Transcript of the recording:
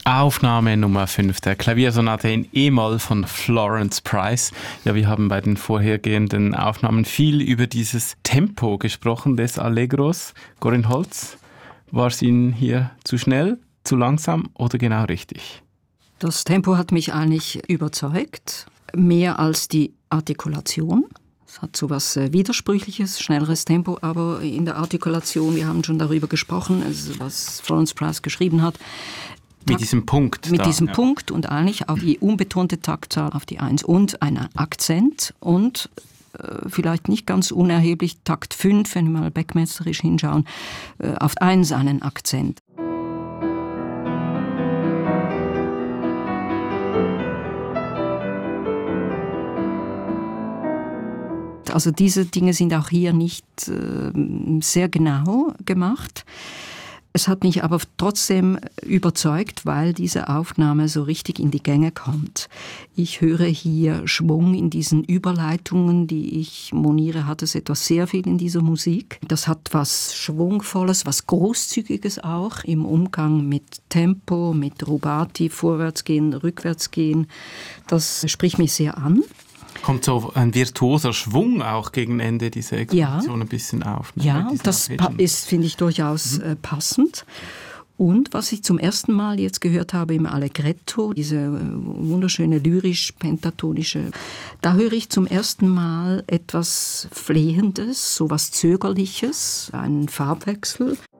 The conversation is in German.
Aufnahme Nummer 5 der Klaviersonate in E-Moll von Florence Price. Ja, wir haben bei den vorhergehenden Aufnahmen viel über dieses Tempo gesprochen des Allegros. Corinne Holz, war es Ihnen hier zu schnell, zu langsam oder genau richtig? Das Tempo hat mich eigentlich überzeugt, mehr als die Artikulation. Es hat so was Widersprüchliches, schnelleres Tempo, aber in der Artikulation, wir haben schon darüber gesprochen, also was Florence Price geschrieben hat. Mit diesem Punkt. Mit diesem Punkt und eigentlich auch die unbetonte Taktzahl auf die 1 und einen Akzent und vielleicht nicht ganz unerheblich Takt 5, wenn wir mal backmesterisch hinschauen, auf 1 einen Akzent. Also diese Dinge sind auch hier nicht sehr genau gemacht. Es hat mich aber trotzdem überzeugt, weil diese Aufnahme so richtig in die Gänge kommt. Ich höre hier Schwung in diesen Überleitungen, die ich moniere, hat es etwas sehr viel in dieser Musik. Das hat was Schwungvolles, was Großzügiges auch im Umgang mit Tempo, mit Rubati, Vorwärtsgehen, Rückwärtsgehen. Das spricht mich sehr an. Kommt so ein virtuoser Schwung auch gegen Ende dieser Exposition ein bisschen auf. Ne? Ja, das ist, finde ich, durchaus passend. Und was ich zum ersten Mal jetzt gehört habe im Allegretto, diese wunderschöne lyrisch-pentatonische, da höre ich zum ersten Mal etwas Flehendes, so was Zögerliches, einen Farbwechsel.